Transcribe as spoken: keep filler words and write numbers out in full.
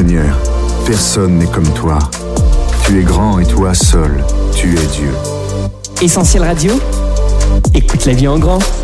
Seigneur, personne n'est comme toi. Tu es grand et toi seul, tu es Dieu. Essentiel Radio, écoute la vie en grand.